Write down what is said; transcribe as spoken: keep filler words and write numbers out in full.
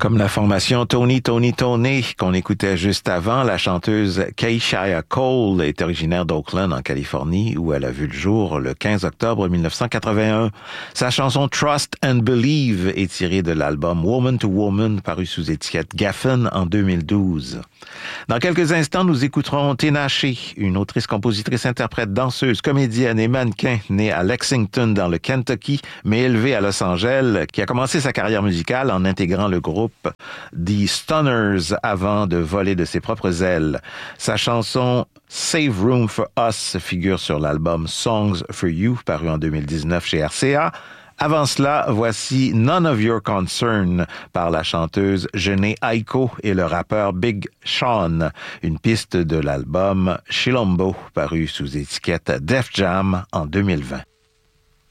Comme la formation Tony Tony Tony qu'on écoutait juste avant, la chanteuse Keisha Cole est originaire d'Oakland en Californie où elle a vu le jour le quinze octobre mille neuf cent quatre-vingt-un. Sa chanson Trust and Believe est tirée de l'album Woman to Woman paru sous étiquette Geffen en deux mille douze. Dans quelques instants, nous écouterons Tinashe, une autrice, compositrice, interprète, danseuse, comédienne et mannequin née à Lexington dans le Kentucky mais élevée à Los Angeles, qui a commencé sa carrière musicale en intégrant le groupe The Stunners avant de voler de ses propres ailes. Sa chanson Save Room for Us figure sur l'album Songs for You paru en deux mille dix-neuf chez R C A. Avant cela, voici None of Your Concern par la chanteuse Jhené Aiko et le rappeur Big Sean, une piste de l'album Chilombo paru sous étiquette Def Jam en deux mille vingt.